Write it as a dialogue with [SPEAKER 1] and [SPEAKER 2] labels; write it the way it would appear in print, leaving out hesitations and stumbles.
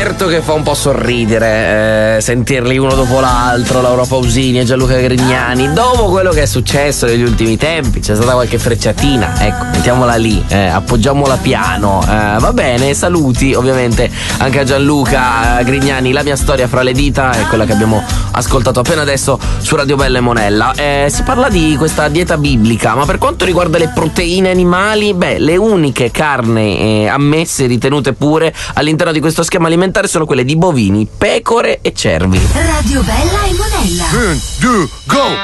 [SPEAKER 1] certo che fa un po' sorridere sentirli uno dopo l'altro, Laura Pausini e Gianluca Grignani. Dopo quello che è successo negli ultimi tempi c'è stata qualche frecciatina, ecco, mettiamola lì, appoggiamola piano. Va bene, saluti ovviamente anche a Gianluca Grignani. La mia storia fra le dita è quella che abbiamo ascoltato appena adesso su Radio Bella e Monella. Si parla di questa dieta biblica, ma per quanto riguarda le proteine animali, le uniche carni ammesse, ritenute pure all'interno di questo schema alimentare sono quelle di bovini, pecore e cervi.
[SPEAKER 2] Radio Bella e Monella.
[SPEAKER 3] 1, 2, go!